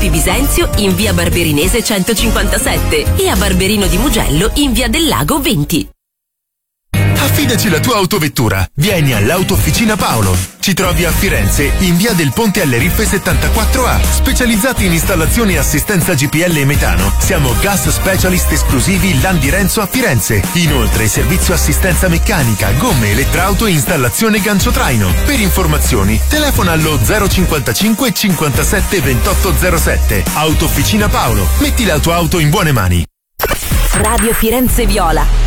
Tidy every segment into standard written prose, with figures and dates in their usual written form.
di Bisenzio in via Barberinese 157 e a Barberino di Mugello in via del Lago 20. Affidaci la tua autovettura. Vieni all'Autofficina Paolo. Ci trovi a Firenze, in via del Ponte alle Riffe 74A. Specializzati in installazioni e assistenza GPL e metano. Siamo gas specialist esclusivi Landi Renzo a Firenze. Inoltre servizio assistenza meccanica, gomme, elettrauto e installazione gancio traino. Per informazioni telefona allo 055 57 2807. Autofficina Paolo. Metti la tua auto in buone mani. Radio Firenze Viola.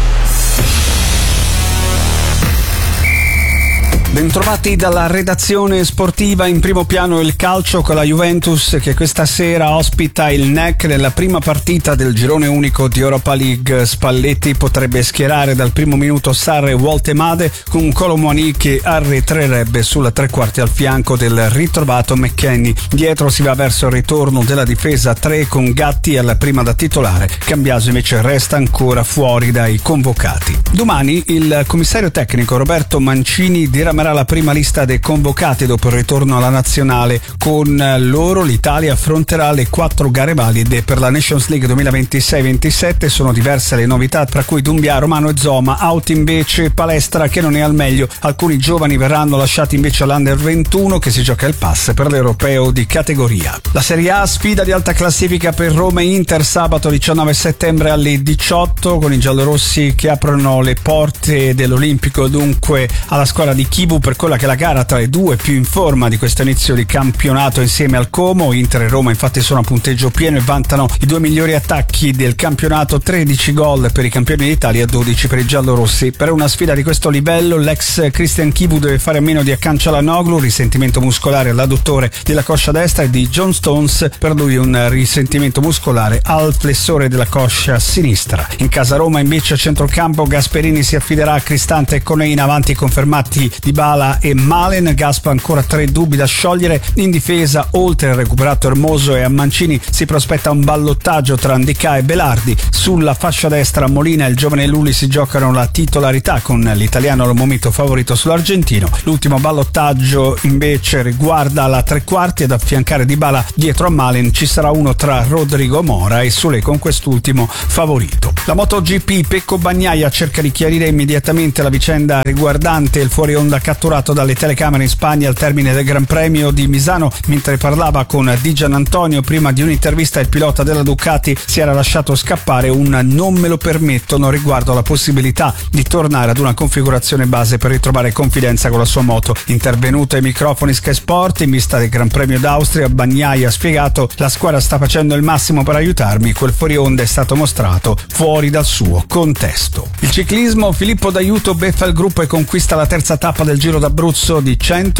Bentrovati dalla redazione sportiva. In primo piano il calcio con la Juventus che questa sera ospita il NEC nella prima partita del girone unico di Europa League. Spalletti potrebbe schierare dal primo minuto Sarri e Woltemade con Kolo Muani che arretrerebbe sulla tre quarti al fianco del ritrovato McKennie. Dietro si va verso il ritorno della difesa 3 con Gatti alla prima da titolare. Cambiaso invece resta ancora fuori dai convocati. Domani il commissario tecnico Roberto Mancini diramerà la prima lista dei convocati dopo il ritorno alla nazionale. Con loro l'Italia affronterà le 4 gare valide per la Nations League 2026-27. Sono diverse le novità, tra cui Doumbia, Romano e Zoma. Out invece Palestra che non è al meglio. Alcuni giovani verranno lasciati invece all'Under 21 che si gioca il pass per l'Europeo di categoria. La Serie A, sfida di alta classifica per Roma e Inter sabato 19 settembre alle 18 con i giallorossi che aprono le porte dell'Olimpico dunque alla squadra di Chibu per quella che è la gara tra le due più in forma di questo inizio di campionato insieme al Como. Inter e Roma infatti sono a punteggio pieno e vantano i 2 migliori attacchi del campionato, 13 gol per i campioni d'Italia, 12 per i giallorossi. Per una sfida di questo livello l'ex Christian Chibu deve fare a meno di Accancialanoglu, risentimento muscolare all'adduttore della coscia destra, e di John Stones, per lui un risentimento muscolare al flessore della coscia sinistra. In casa Roma invece a centrocampo Gasperini si affiderà a Cristante e Conei, in avanti confermati Dybala e Malen. Gaspa ancora 3 dubbi da sciogliere. In difesa, oltre al recuperato Hermoso e a Mancini, si prospetta un ballottaggio tra Ndicà e Belardi. Sulla fascia destra Molina e il giovane Lulli si giocano la titolarità con l'italiano al momento favorito sull'argentino. L'ultimo ballottaggio invece riguarda la tre quarti, ad affiancare Dybala dietro a Malen ci sarà uno tra Rodrigo Mora e Solé, con quest'ultimo favorito. La MotoGP, Pecco Bagnaia cerca di chiarire immediatamente la vicenda riguardante il fuori onda catturato dalle telecamere in Spagna al termine del Gran Premio di Misano. Mentre parlava con Di Giannantonio prima di un'intervista, il pilota della Ducati si era lasciato scappare un "non me lo permettono" riguardo alla possibilità di tornare ad una configurazione base per ritrovare confidenza con la sua moto. Intervenuto ai microfoni Sky Sport in vista del Gran Premio d'Austria, Bagnaia ha spiegato: la squadra sta facendo il massimo per aiutarmi, quel fuori onda è stato mostrato fuori dal suo contesto. Il ciclismo, Filippo D'Aiuto beffa il gruppo e conquista la terza tappa del Giro d'Abruzzo di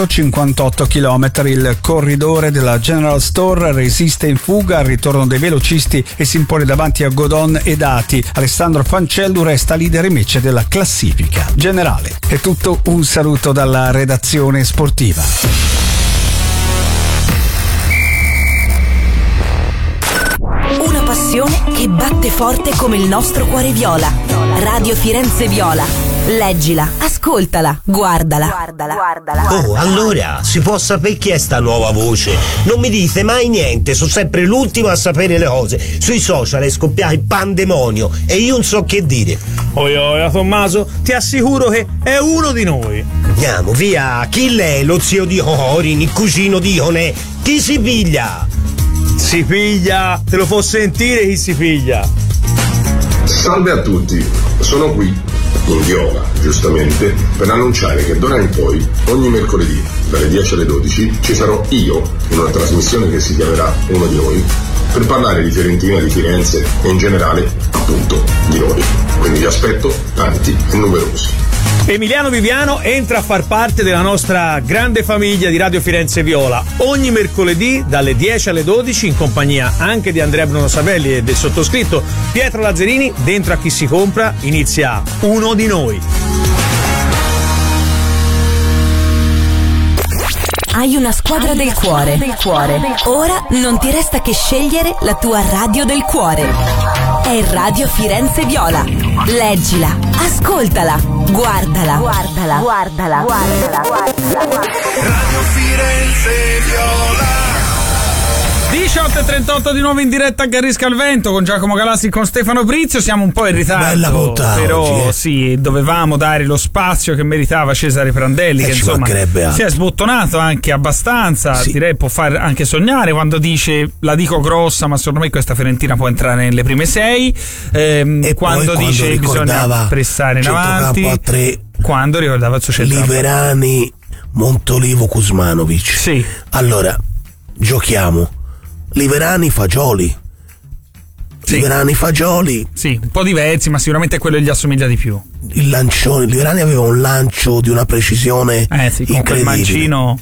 158 km. Il corridore della General Store resiste in fuga al ritorno dei velocisti e si impone davanti a Godon e Dati. Alessandro Fancellu resta leader invece della classifica generale. È tutto, un saluto dalla redazione sportiva. Una passione che batte forte come il nostro cuore viola. Radio Firenze Viola. Leggila, ascoltala, guardala. Oh, allora, si può sapere chi è sta nuova voce? Non mi dite mai niente, sono sempre l'ultimo a sapere le cose. Sui social è scoppiato il pandemonio e io non so che dire. Oi, Tommaso, ti assicuro che è uno di noi. Andiamo, via, chi lei? Lo zio di Orin, il cugino di Ionè? Chi si piglia? Si piglia, te lo può sentire chi si piglia. Salve a tutti, sono qui in Viola, giustamente, per annunciare che d'ora in poi, ogni mercoledì, dalle 10 alle 12, ci sarò io in una trasmissione che si chiamerà Uno di Noi, per parlare di Fiorentina, di Firenze e in generale, appunto, di noi. Quindi vi aspetto tanti e numerosi. Emiliano Viviano entra a far parte della nostra grande famiglia di Radio Firenze Viola ogni mercoledì dalle 10 alle 12 in compagnia anche di Andrea Bruno Savelli e del sottoscritto Pietro Lazzarini. Dentro a Chi si compra inizia Uno di Noi. Hai una squadra del cuore. Ora non ti resta che scegliere la tua radio del cuore. È Radio Firenze Viola. Leggila, ascoltala, guardala. Radio Firenze Viola. 18:38 di nuovo in diretta a Garrisca al Vento con Giacomo Galassi e con Stefano Brizio. Siamo un po' in ritardo. Bella puntata, però oggi, sì, dovevamo dare lo spazio che meritava Cesare Prandelli, che insomma si è sbottonato anche abbastanza, sì. Direi può far anche sognare quando dice la dico grossa, ma secondo me questa Fiorentina può entrare nelle prime 6. E quando dice bisogna pressare in avanti, a 3, quando ricordava il suo centrocampo. Liverani, Montolivo, Kuzmanovic. Sì. Allora giochiamo Liverani, Fagioli. Sì. Liverani, Fagioli. Sì, un po' diversi, ma sicuramente quello gli assomiglia di più. Il lancione, Liverani aveva un lancio di una precisione sì, con quel mancino.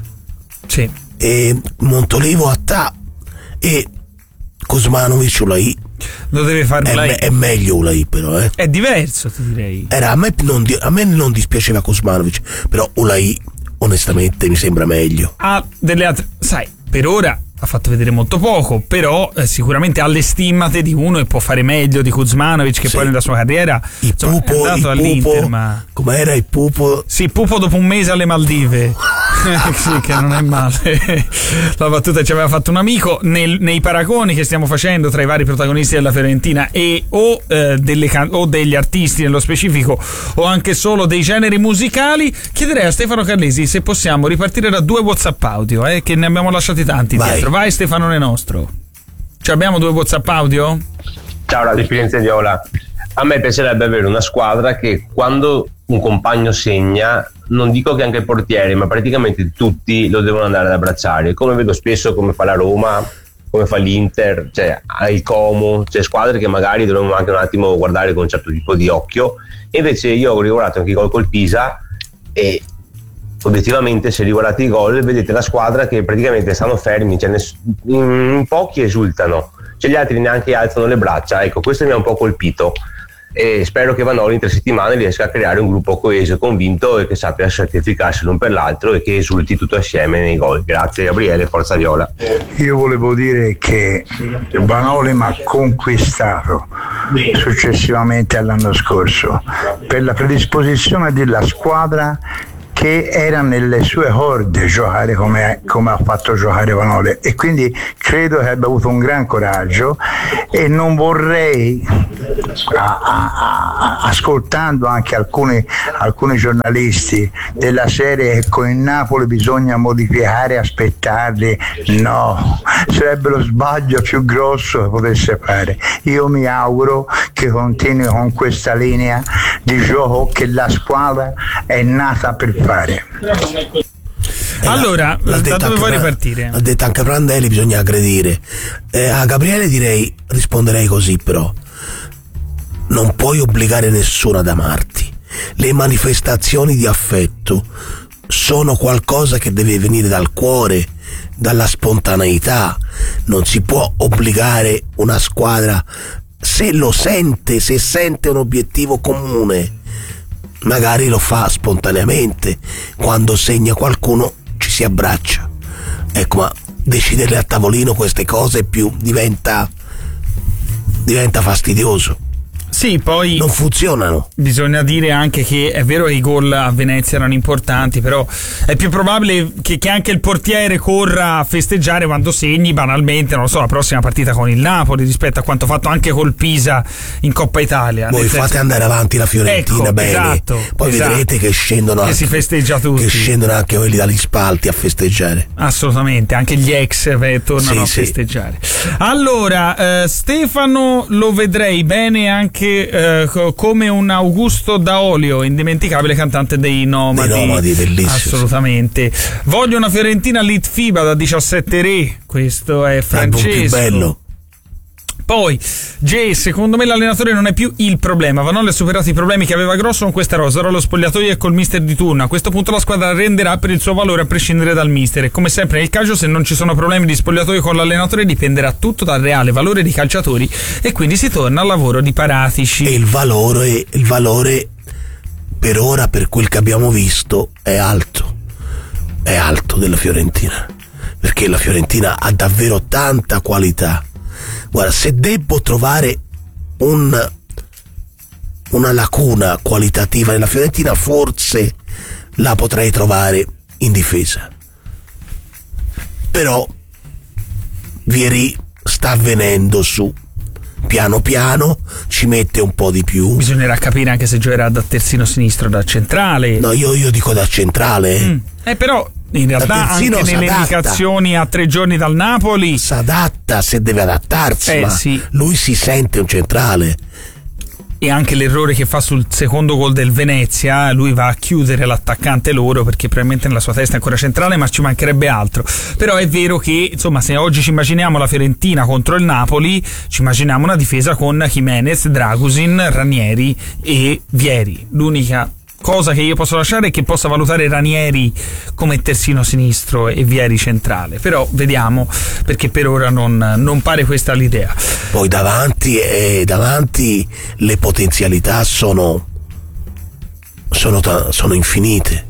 Sì. E Montolivo a e Kuzmanovic Ulai. Lo deve fare Ulai. È meglio Ulai, però è diverso, ti direi. A me non dispiaceva Kuzmanovic, però Ulai onestamente mi sembra meglio. Ha delle altre, sai, per ora ha fatto vedere molto poco, però sicuramente ha le stimmate di uno e può fare meglio di Kuzmanovic, che sì. Poi nella sua carriera è andato all'Inter, ma com'era il Pupo? Sì, Pupo dopo un mese alle Maldive. Sì, che non è male. La battuta ci aveva fatto un amico. Nei paragoni che stiamo facendo tra i vari protagonisti della Fiorentina e o degli artisti nello specifico o anche solo dei generi musicali, chiederei a Stefano Carlesi se possiamo ripartire da 2 WhatsApp audio, che ne abbiamo lasciati tanti dietro. Vai Stefano nostro. Abbiamo 2 WhatsApp audio? Ciao Radio Firenze Viola. A me piacerebbe avere una squadra che quando un compagno segna, non dico che anche il portiere, ma praticamente tutti lo devono andare ad abbracciare, come vedo spesso, come fa la Roma, come fa l'Inter, cioè il Como, cioè squadre che magari dovremmo anche un attimo guardare con un certo tipo di occhio. E invece io ho riguardato anche i gol col Pisa e obiettivamente se riguardate i gol vedete la squadra che praticamente stanno fermi, cioè in pochi esultano, cioè gli altri neanche alzano le braccia. Ecco, questo mi ha un po' colpito e spero che Vanoli in 3 settimane riesca a creare un gruppo coeso e convinto e che sappia certificarsi l'un per l'altro e che esulti tutto assieme nei gol. Grazie Gabriele, forza Viola. Io volevo dire che Vanoli mi ha conquistato successivamente all'anno scorso per la predisposizione della squadra che era nelle sue corde giocare come ha fatto giocare Vanoli, e quindi credo che abbia avuto un gran coraggio e non vorrei, ascoltando anche alcuni giornalisti della serie che con il Napoli bisogna modificare, aspettarli, no, sarebbe lo sbaglio più grosso che potesse fare. Io mi auguro che continui con questa linea di gioco che la squadra è nata per fare. Allora, da dove vuoi ripartire? Ha detto anche Prandelli, bisogna aggredire. A Gabriele risponderei così, però non puoi obbligare nessuno ad amarti. Le manifestazioni di affetto sono qualcosa che deve venire dal cuore, dalla spontaneità. Non si può obbligare una squadra, se sente un obiettivo comune, magari lo fa spontaneamente. Quando segna qualcuno ci si abbraccia, ecco, ma deciderle a tavolino queste cose più diventa fastidioso. Sì, poi non funzionano. Bisogna dire anche che è vero che i gol a Venezia erano importanti, però è più probabile che anche il portiere corra a festeggiare quando segni, banalmente, non lo so, la prossima partita con il Napoli rispetto a quanto fatto anche col Pisa in Coppa Italia. Voi fate andare avanti la Fiorentina, ecco, bene, esatto, poi vedrete che scendono che anche, si festeggia tutti, che scendono anche quelli dagli spalti a festeggiare. Assolutamente, anche gli ex tornano a festeggiare. Allora, Stefano lo vedrei bene anche come un Augusto Daolio, indimenticabile cantante dei Nomadi, bellissimo. Assolutamente. Voglio una Fiorentina Litfiba da 17 re. Questo è Francesco. Più bello. Poi secondo me l'allenatore non è più il problema. Vanoli ha superato i problemi che aveva grosso con questa rosa. Ora lo spogliatoio è col mister di turno. A questo punto la squadra renderà per il suo valore a prescindere dal mister. E come sempre nel calcio, se non ci sono problemi di spogliatoio con l'allenatore, dipenderà tutto dal reale valore dei calciatori e quindi si torna al lavoro di Paratici. E il valore per ora, per quel che abbiamo visto, è alto della Fiorentina, perché la Fiorentina ha davvero tanta qualità. Guarda, se devo trovare una lacuna qualitativa nella Fiorentina, forse la potrei trovare in difesa. Però Vieri sta venendo su. Piano piano ci mette un po' di più. Bisognerà capire anche se giocherà da terzino sinistro, da centrale. No, io dico da centrale. Però in realtà anche nelle indicazioni a 3 giorni dal Napoli s'adatta se deve adattarsi, ma sì. Lui si sente un centrale. E anche l'errore che fa sul secondo gol del Venezia, lui va a chiudere l'attaccante loro, perché probabilmente nella sua testa è ancora centrale, ma ci mancherebbe altro. Però è vero che, insomma, se oggi ci immaginiamo la Fiorentina contro il Napoli, ci immaginiamo una difesa con Jimenez, Dragusin, Ranieri e Vieri. L'unica cosa che io posso lasciare è che possa valutare Ranieri come terzino sinistro e Vieri centrale, però vediamo, perché per ora non pare questa l'idea. Poi davanti le potenzialità sono infinite.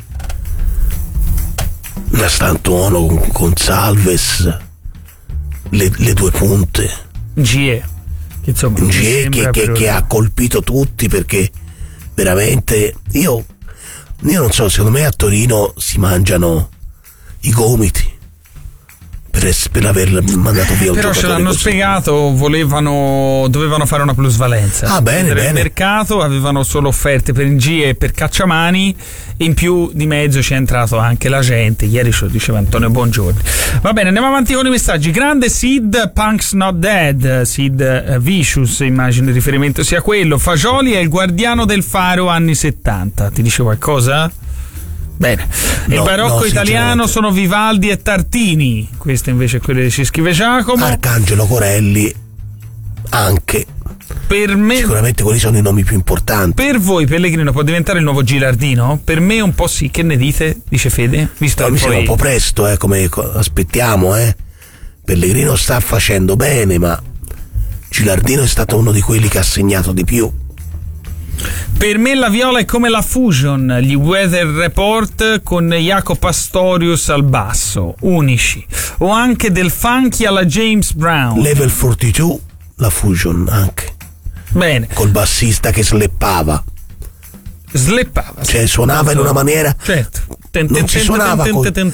Nastantuono con Salves, le due punte, Gie che ha colpito tutti, perché veramente io non so, secondo me a Torino si mangiano i gomiti per aver mandato via un però ce l'hanno così. spiegato, dovevano fare una plusvalenza. Bene. Il mercato avevano solo offerte per Ngie e per Cacciamani, e in più di mezzo ci è entrato anche la gente. Ieri ce lo diceva Antonio Buongiorno. Va bene, andiamo avanti con i messaggi. Grande Sid, Punk's Not Dead, Sid Vicious, immagino il riferimento sia quello. Fagioli è il guardiano del faro anni 70, ti dice qualcosa? Bene, il barocco italiano sono Vivaldi e Tartini, questo invece è quello che ci scrive Giacomo. Arcangelo Corelli anche. Per me, sicuramente quelli sono i nomi più importanti. Per voi Pellegrino può diventare il nuovo Gilardino? Per me un po' sì, che ne dite? Dice Fede? Visto mi sembra un po' presto, come aspettiamo, Pellegrino sta facendo bene, ma Gilardino è stato uno di quelli che ha segnato di più. Per me la Viola è come la Fusion, gli Weather Report con Jaco Pastorius al basso, unici, o anche del funky alla James Brown. Level 42, la Fusion anche. Bene. Col bassista che sleppava, cioè suonava in una maniera, certo, non si suonava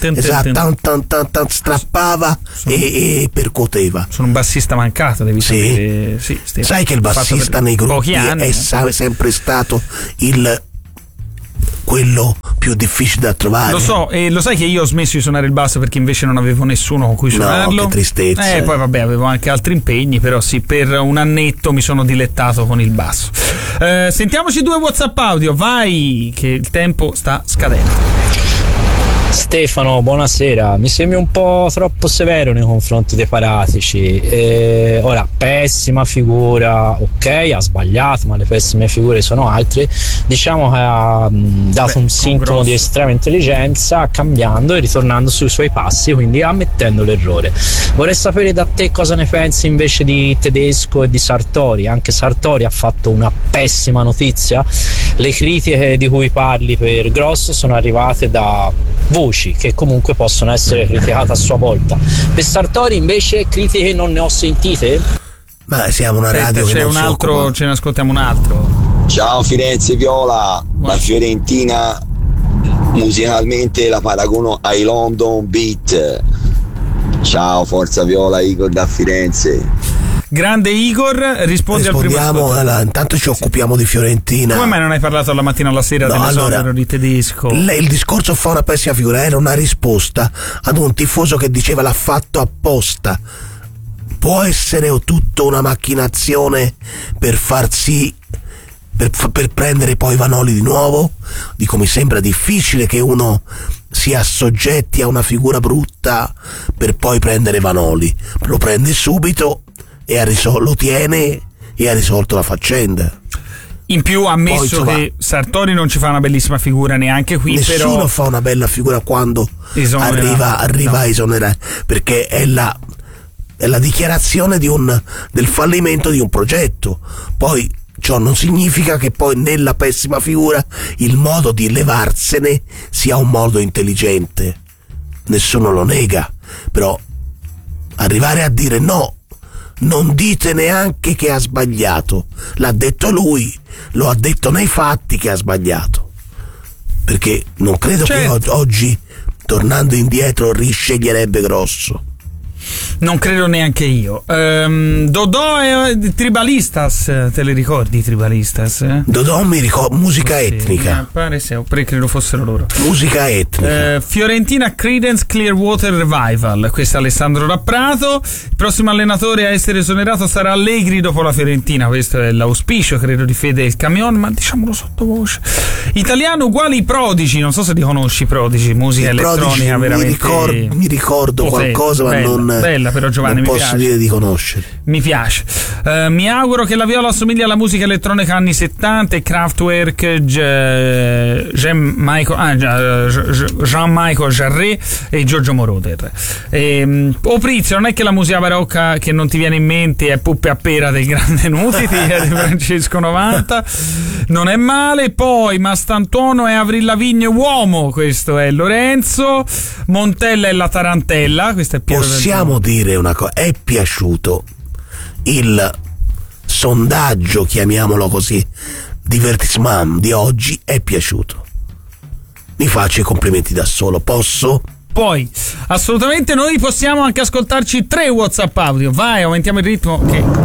strappava e percuoteva. Sono un bassista mancato, devi sapere. Sì, sai che il bassista nei gruppi è sempre stato quello più difficile da trovare. Lo so, e lo sai che io ho smesso di suonare il basso perché invece non avevo nessuno con cui suonarlo. No, che tristezza. Poi vabbè, avevo anche altri impegni, però sì, per un annetto mi sono dilettato con il basso. Sentiamoci 2 WhatsApp audio, vai, che il tempo sta scadendo. Stefano, buonasera. Mi sembri un po' troppo severo nei confronti dei Paratici. Ora, pessima figura, ok, ha sbagliato, ma le pessime figure sono altre. Diciamo che ha dato un sintomo di estrema intelligenza, cambiando e ritornando sui suoi passi, quindi ammettendo l'errore. Vorrei sapere da te cosa ne pensi invece di Tedesco e di Sartori. Anche Sartori ha fatto una pessima notizia. Le critiche di cui parli per Grosso sono arrivate da voci che comunque possono essere criticate a sua volta. Per Sartori invece critiche non ne ho sentite. Ma siamo una radio c'è un altro, ce ne ascoltiamo un altro. Ciao Firenze Viola. La Fiorentina musicalmente la paragono ai London Beat. Ciao, forza Viola, Igor da Firenze. Grande Igor, rispondi al primo ascolto. Intanto ci occupiamo di Fiorentina. Come mai non hai parlato alla mattina alla sera dell'esonero di Tedesco? Il discorso fa una pessima figura, era una risposta ad un tifoso che diceva l'ha fatto apposta. Può essere tutto una macchinazione per far sì, per prendere poi Vanoli di nuovo? Dico, mi sembra difficile che uno si assoggetti a una figura brutta per poi prendere Vanoli. Lo prende subito e lo tiene e ha risolto la faccenda. In più ha ammesso che Sartori non ci fa una bellissima figura neanche qui. Nessuno però fa una bella figura quando arriva a esonerare, perché è la dichiarazione del fallimento di un progetto. Poi ciò non significa che poi nella pessima figura il modo di levarsene sia un modo intelligente, nessuno lo nega, però arrivare a dire no, non dite neanche che ha sbagliato, l'ha detto lui, lo ha detto nei fatti che ha sbagliato, perché non credo che oggi, tornando indietro, risceglierebbe Grosso. Non credo neanche io. Dodò e Tribalistas, te le ricordi i Tribalistas? Dodò mi ricordo, musica etnica. Pare se, credo fossero loro. Musica etnica. Fiorentina Creedence Clearwater Revival, questo è Alessandro Rapprato. Il prossimo allenatore a essere esonerato sarà Allegri dopo la Fiorentina, questo è l'auspicio, credo, di Fede il Camion, ma diciamolo sottovoce. Italiano uguali i Prodigi, non so se li conosci, Prodigi, musica elettronica veramente. Mi ricordo qualcosa, ma bella, però Giovanni, non posso dire di conoscere. Mi piace. Mi auguro che la viola assomigli alla musica elettronica anni 70 e Kraftwerk, Jean-Michel Jarre e Giorgio Moroder. Prizio, non è che la musica barocca che non ti viene in mente è Puppe a pera del grande Nutiti di Francesco 90, non è male. Poi Mastantuono è Avril Lavigne uomo, questo è Lorenzo. Montella è la tarantella, questo è Piero. Possiamo dire una cosa, è piaciuto il sondaggio, chiamiamolo così, divertissement di oggi? È piaciuto? Mi faccio i complimenti da solo, posso? Poi assolutamente noi possiamo anche ascoltarci 3 WhatsApp audio. Vai, aumentiamo il ritmo.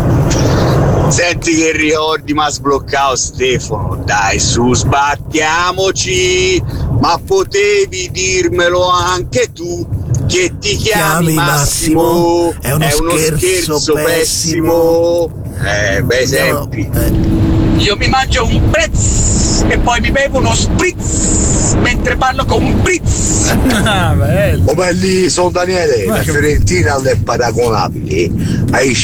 Senti che ricordi, ma sbloccato Stefano, dai su, sbattiamoci, ma potevi dirmelo anche tu che ti chiami Massimo. È uno scherzo pessimo. Bei esempi. Io mi mangio un prezz e poi mi bevo uno spritz mentre parlo con un brizz. Oh belli, sono Daniele. La Fiorentina non è paragonabile ai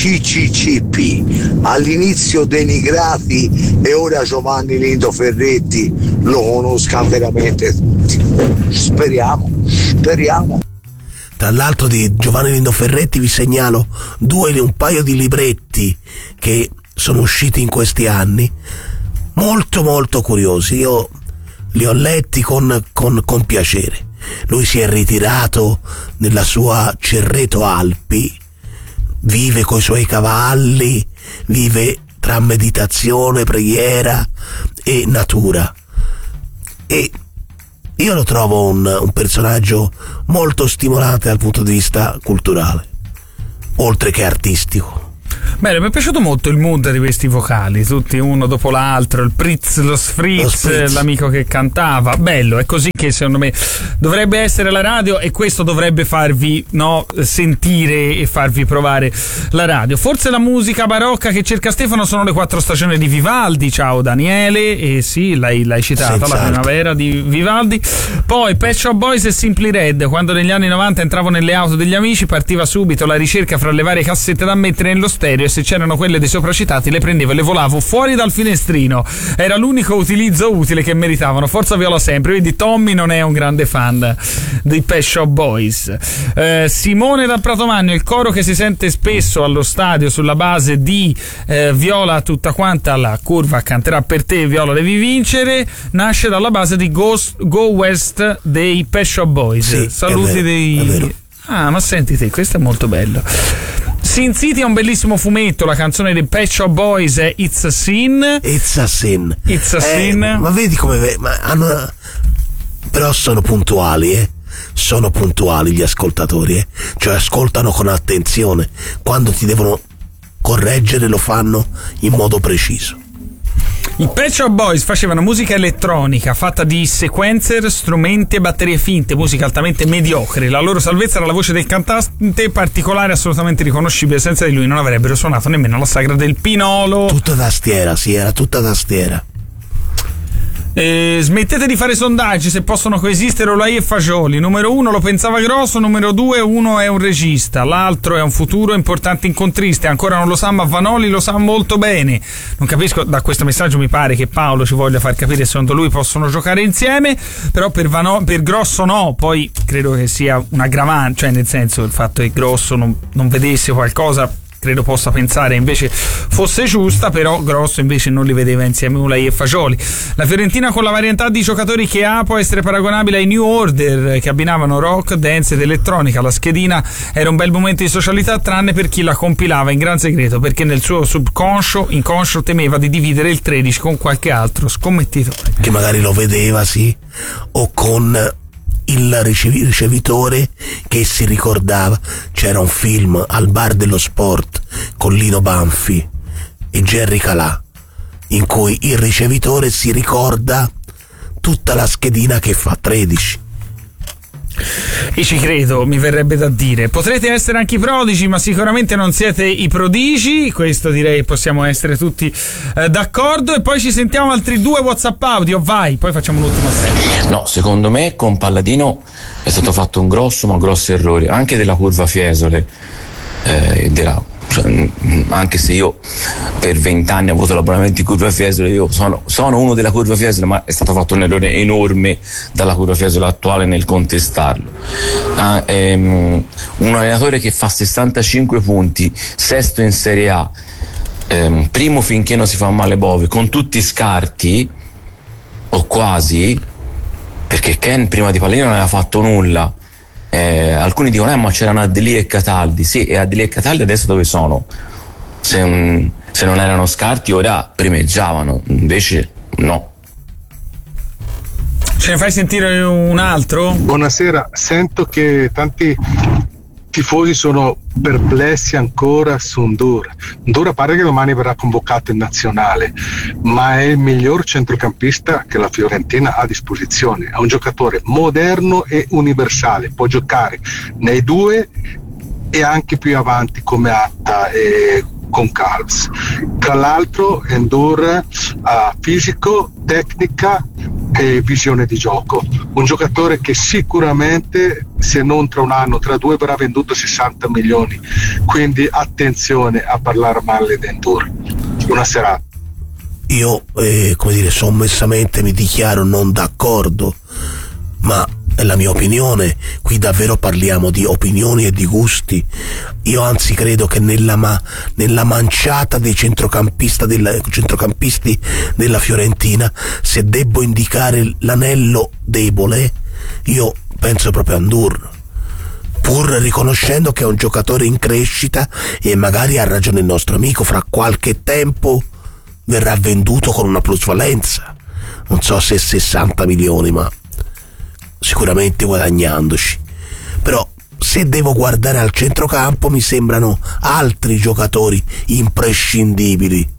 CCCP, all'inizio denigrati, e ora Giovanni Lindo Ferretti lo conoscano veramente tutti. Speriamo. Tra l'altro di Giovanni Lindo Ferretti vi segnalo un paio di libretti che sono usciti in questi anni, molto molto curiosi. Io li ho letti con piacere. Lui si è ritirato nella sua Cerreto Alpi, vive coi suoi cavalli, vive tra meditazione, preghiera e natura, e io lo trovo un personaggio molto stimolante dal punto di vista culturale, oltre che artistico. Bene, mi è piaciuto molto il mood di questi vocali, tutti uno dopo l'altro, il Pritz, lo Sfritz, l'amico che cantava. Bello, è così che secondo me dovrebbe essere la radio, e questo dovrebbe farvi sentire e farvi provare la radio. Forse la musica barocca che cerca Stefano sono le 4 stagioni di Vivaldi. Ciao Daniele, e sì, l'hai citata, la primavera di Vivaldi. Poi Pet Shop Boys e Simply Red, quando negli anni 90 entravo nelle auto degli amici partiva subito la ricerca fra le varie cassette da mettere nello stereo, e se c'erano quelle dei sopracitati le prendevo e le volavo fuori dal finestrino. Era l'unico utilizzo utile che meritavano. Forza Viola sempre. Vedi, Tommy non è un grande fan dei Pet Shop Boys. Simone da Pratomagno, il coro che si sente spesso allo stadio sulla base di Viola tutta quanta la curva canterà per te, Viola devi vincere, nasce dalla base di Go West dei Pet Shop Boys. Sì, saluti è vero. Ah, ma senti te, questo è molto bello. Sin City è un bellissimo fumetto, la canzone dei Pet Shop Boys è It's a Sin. Ma vedi come però sono puntuali, sono puntuali gli ascoltatori, cioè ascoltano con attenzione, quando ti devono correggere lo fanno in modo preciso. I Pet Shop Boys facevano musica elettronica fatta di sequencer, strumenti e batterie finte, musica altamente mediocre. La loro salvezza era la voce del cantante, particolare, assolutamente riconoscibile. Senza di lui non avrebbero suonato nemmeno la sagra del Pinolo. Tutta tastiera, sì, era tutta tastiera. Smettete di fare sondaggi se possono coesistere Olai e Fagioli. Numero 1 lo pensava grosso, numero 2 uno è un regista, l'altro è un futuro importante incontrista, ancora non lo sa, ma Vanoli lo sa molto bene. Non capisco, da questo messaggio mi pare che Paolo ci voglia far capire secondo lui possono giocare insieme, però per grosso no. Poi credo che sia un aggravante, cioè nel senso, il fatto che Grosso non vedesse qualcosa credo possa pensare invece fosse giusta, però Grosso invece non li vedeva insieme Ulai e Fagioli. La Fiorentina con la varietà di giocatori che ha può essere paragonabile ai New Order, che abbinavano rock, dance ed elettronica. La schedina era un bel momento di socialità, tranne per chi la compilava in gran segreto, perché nel suo inconscio temeva di dividere il 13 con qualche altro scommettitore che magari lo vedeva, sì, o con il ricevitore che si ricordava. C'era un film Al bar dello sport con Lino Banfi e Jerry Calà, in cui il ricevitore si ricorda tutta la schedina che fa 13. E ci credo, mi verrebbe da dire. Potrete essere anche i prodigi, ma sicuramente non siete i prodigi. Questo direi possiamo essere tutti d'accordo. E poi ci sentiamo altri 2 WhatsApp audio. Vai, poi facciamo l'ultima serie. No, secondo me con Palladino è stato fatto un grosso errore anche della curva Fiesole, anche se io per 20 anni ho avuto l'abbonamento in curva Fiesole, io sono uno della curva Fiesole, ma è stato fatto un errore enorme dalla curva Fiesole attuale nel contestarlo. Un allenatore che fa 65 punti, sesto in Serie A, primo finché non si fa male Bove, con tutti scarti o quasi, perché Ken prima di Palladino non aveva fatto nulla. Alcuni dicono ma c'erano Adli e Cataldi. Sì, e Adli e Cataldi adesso dove sono? Se non erano scarti ora primeggiavano, invece no. Ce ne fai sentire un altro? Buonasera, sento che tanti tifosi sono perplessi ancora su Ndour. Ndour pare che domani verrà convocato in nazionale, ma è il miglior centrocampista che la Fiorentina ha a disposizione. È un giocatore moderno e universale, può giocare nei due e anche più avanti come Atta e con Calves. Tra l'altro Ndour ha fisico, tecnica e visione di gioco, un giocatore che sicuramente, se non tra un anno, tra 2, verrà venduto 60 milioni, quindi attenzione a parlare male di Ndour. Buona serata. Io sommessamente mi dichiaro non d'accordo, ma è la mia opinione. Qui davvero parliamo di opinioni e di gusti. Io anzi credo che nella manciata dei centrocampisti della Fiorentina, se debbo indicare l'anello debole, io penso proprio a Ndour, pur riconoscendo che è un giocatore in crescita e magari ha ragione il nostro amico, fra qualche tempo verrà venduto con una plusvalenza, non so se 60 milioni, ma sicuramente guadagnandoci. Però se devo guardare al centrocampo mi sembrano altri giocatori imprescindibili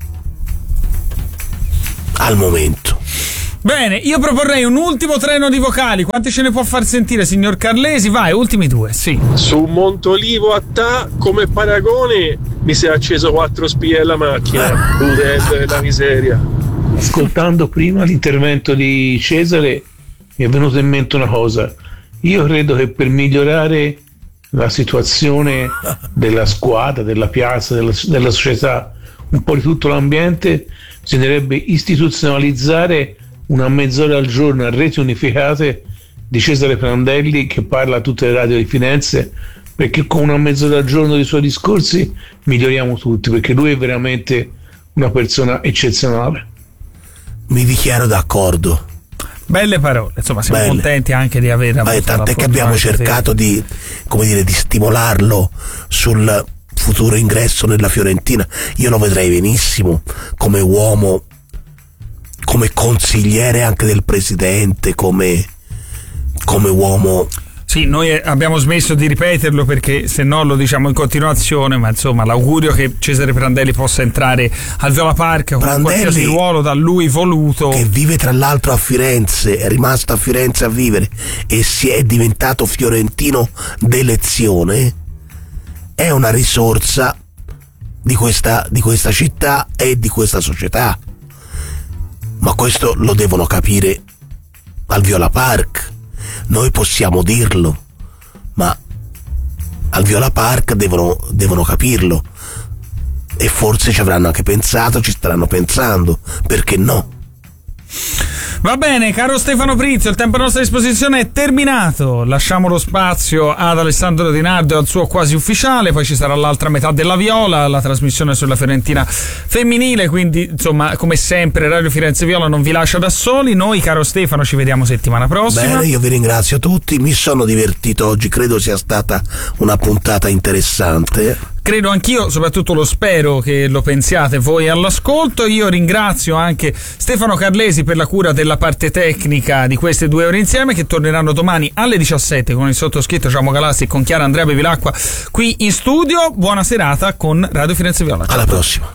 al momento. Bene, io proporrei un ultimo treno di vocali. Quanti ce ne può far sentire, signor Carlesi? Vai, ultimi 2, sì. Su Montolivo a come paragone mi si è acceso 4 spie alla macchina, udendo della miseria. Ascoltando prima l'intervento di Cesare mi è venuta in mente una cosa. Io credo che per migliorare la situazione della squadra, della piazza, della società, un po' di tutto l'ambiente, bisognerebbe istituzionalizzare una mezz'ora al giorno a reti unificate di Cesare Prandelli, che parla a tutte le radio di Firenze, perché con una mezz'ora al giorno dei suoi discorsi miglioriamo tutti, perché lui è veramente una persona eccezionale. Mi dichiaro d'accordo. Belle parole, insomma, siamo contenti anche di aver avuto tant'è che abbiamo cercato di stimolarlo sul futuro ingresso nella Fiorentina. Io lo vedrei benissimo come uomo, come consigliere anche del presidente, come uomo. Sì, noi abbiamo smesso di ripeterlo perché se no lo diciamo in continuazione, ma insomma l'augurio che Cesare Prandelli possa entrare al Viola Park con qualsiasi ruolo da lui voluto, che vive tra l'altro a Firenze, è rimasto a Firenze a vivere e è diventato fiorentino d'elezione, è una risorsa di questa città e di questa società. Ma questo lo devono capire al Viola Park. Noi possiamo dirlo, ma al Viola Park devono capirlo, e forse ci avranno anche pensato, ci staranno pensando, perché no? Va bene, caro Stefano Prizio, il tempo a nostra disposizione è terminato. Lasciamo lo spazio ad Alessandro Di Nardo e al suo quasi ufficiale, poi ci sarà l'altra metà della Viola, la trasmissione sulla Fiorentina femminile, quindi insomma come sempre Radio Firenze Viola non vi lascia da soli. Noi, caro Stefano, ci vediamo settimana prossima. Bene, io vi ringrazio tutti, mi sono divertito oggi, credo sia stata una puntata interessante. credo anch'io, soprattutto lo spero che lo pensiate voi all'ascolto. Io ringrazio anche Stefano Carlesi per la cura della parte tecnica di queste 2 ore insieme, che torneranno domani alle 17 con il sottoscritto Giacomo Galassi e con Chiara Andrea Bevilacqua qui in studio. Buona serata con Radio Firenze Viola. Alla prossima.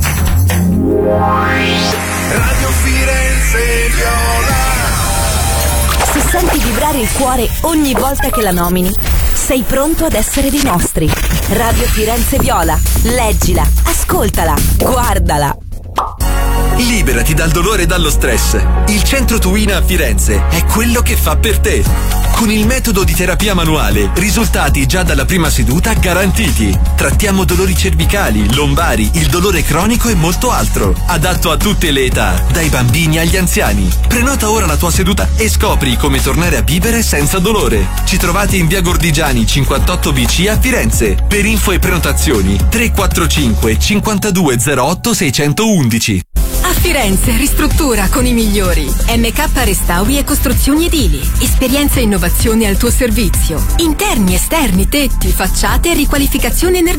Radio Firenze Viola. Se senti vibrare il cuore ogni volta che la nomini, sei pronto ad essere dei nostri. Radio Firenze Viola. Leggila, ascoltala, guardala. Liberati dal dolore e dallo stress. Il Centro Tuina a Firenze è quello che fa per te. Con il metodo di terapia manuale, risultati già dalla prima seduta garantiti. Trattiamo dolori cervicali, lombari, il dolore cronico e molto altro. Adatto a tutte le età, dai bambini agli anziani. Prenota ora la tua seduta e scopri come tornare a vivere senza dolore. Ci trovate in via Gordigiani 58 BC a Firenze. Per info e prenotazioni 345 5208 611. A Firenze ristruttura con i migliori. MK Restauri e Costruzioni Edili. Esperienza e innovazione al tuo servizio. Interni, esterni, tetti, facciate e riqualificazione energetica.